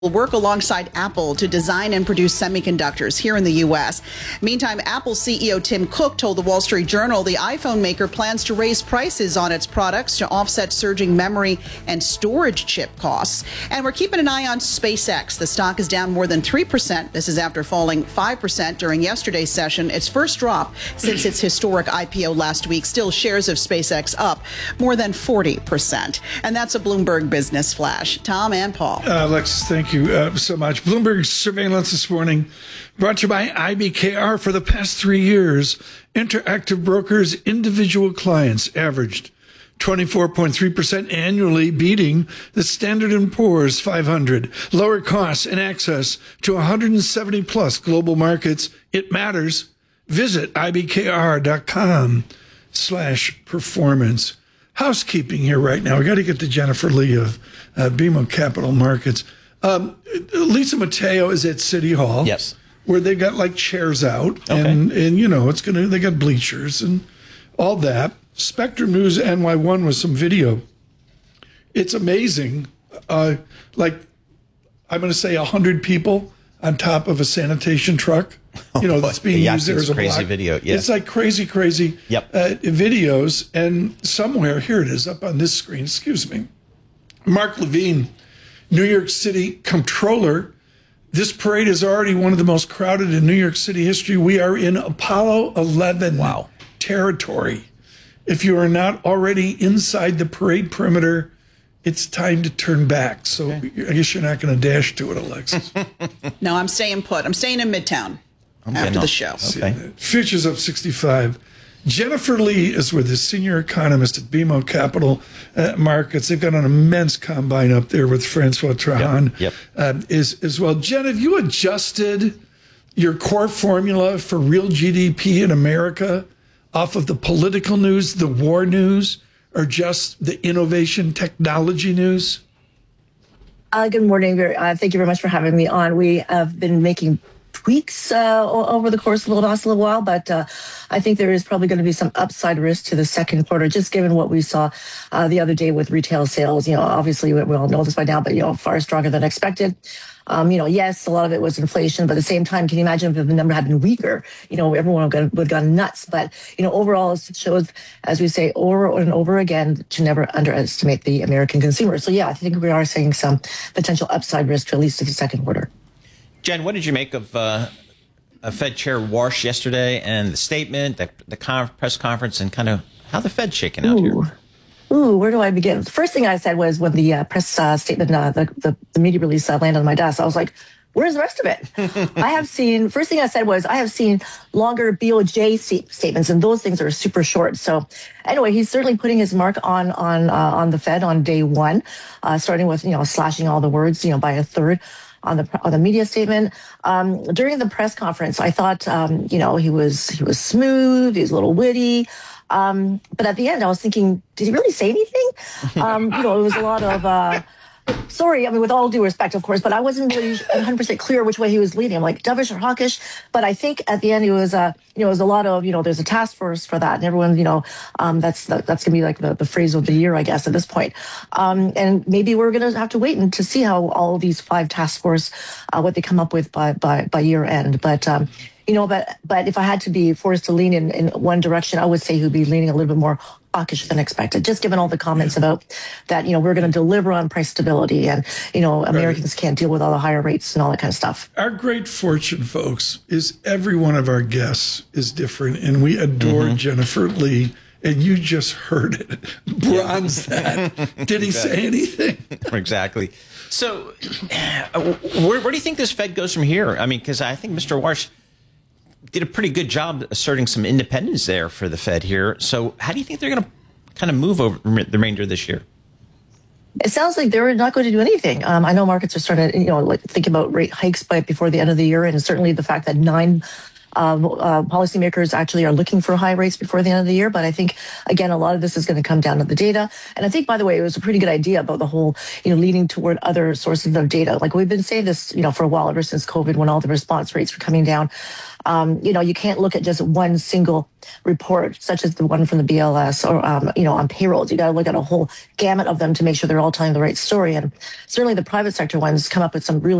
will work alongside Apple to design and produce semiconductors here in the U.S. Meantime, Apple CEO Tim Cook told the Wall Street Journal the iPhone maker plans to raise prices on its products to offset surging memory and storage chip costs. And we're keeping an eye on SpaceX. The stock is down more than 3%. This is after falling 5% during yesterday's session, its first drop since its historic IPO last week. Still, shares of SpaceX up more than 40%. And that's a Bloomberg Business Flash. Tom and Paul. Alexis, thank you so much. Bloomberg surveillance this morning brought to you by IBKR. For the past 3 years, Interactive Brokers' individual clients averaged 24.3% annually, beating the Standard & Poor's 500. Lower costs and access to 170 plus global markets. It matters. Visit ibkr.com/performance. Housekeeping here right now. We got to get to Jennifer Lee of BMO Capital Markets. Lisa Mateo is at City Hall. Yes. Where they got like chairs out, okay. and you know they got bleachers and all that. Spectrum News NY1 with some video. It's amazing. Like I'm going to say 100 people on top of a sanitation truck. You know, that's being used there as a crazy block. video. Yeah. It's like crazy videos. And somewhere, here it is up on this screen. Excuse me. Mark Levine, New York City Comptroller. This parade is already one of the most crowded in New York City history. We are in Apollo 11 territory. If you are not already inside the parade perimeter, it's time to turn back. So I guess you're not going to dash to it, Alexis. No, I'm staying put. I'm staying in Midtown after the show. Okay. Futures up 65. Jennifer Lee is with us, senior economist at BMO Capital Markets. They've got an immense combine up there with Francois Trahan as well. Jen, have you adjusted your core formula for real GDP in America off of the political news, the war news, or just the innovation technology news? Good morning. Thank you very much for having me on. We have been making tweaks over the course of the last little while, but I think there is probably going to be some upside risk to the second quarter, just given what we saw the other day with retail sales. You know, obviously we all know this by now, but far stronger than expected. Yes, a lot of it was inflation, but at the same time, can you imagine if the number had been weaker? Everyone would have gone nuts. But, overall, it shows, as we say over and over again, to never underestimate the American consumer. So, yeah, I think we are seeing some potential upside risk to at least the second quarter. Jen, what did you make of Fed Chair Warsh yesterday and the statement, the press conference, and kind of how the Fed's shaking out here? Where do I begin? The first thing I said was when the press statement, the media release landed on my desk, I was like, where's the rest of it? First thing I said was, I have seen longer BOJ statements, and those things are super short. So anyway, he's certainly putting his mark on the Fed on day one, starting with, slashing all the words, by a third on the media statement. During the press conference, I thought, he was smooth, he was a little witty. But at the end, I was thinking, did he really say anything? It was a lot of, sorry, with all due respect, of course, but I wasn't really 100% clear which way he was leading. I'm like, dovish or hawkish? But I think at the end, it was a lot of, there's a task force for that. And everyone, that's going to be like the phrase of the year, I guess, at this point. And maybe we're going to have to wait and to see how all these 5 task force, what they come up with by year end. But, but if I had to be forced to lean in one direction, I would say he would be leaning a little bit more hawkish than expected, just given all the comments about that, we're going to deliver on price stability and, Americans can't deal with all the higher rates and all that kind of stuff. Our great fortune, folks, is every one of our guests is different, and we adore Jennifer Lee, and you just heard it. Bronze that. Did he say anything? Exactly. So where do you think this Fed goes from here? Because I think Mr. Warsh did a pretty good job asserting some independence there for the Fed here. So how do you think they're going to kind of move over the remainder of this year? It sounds like they're not going to do anything. I know markets are starting to, think about rate hikes before the end of the year. And certainly the fact that 9 Policymakers actually are looking for high rates before the end of the year. But I think, again, a lot of this is going to come down to the data. And I think, by the way, it was a pretty good idea about the whole, leaning toward other sources of data. Like we've been saying this, for a while, ever since COVID, when all the response rates were coming down. You can't look at just one single report, such as the one from the BLS or, on payrolls. You got to look at a whole gamut of them to make sure they're all telling the right story. And certainly the private sector ones come up with some really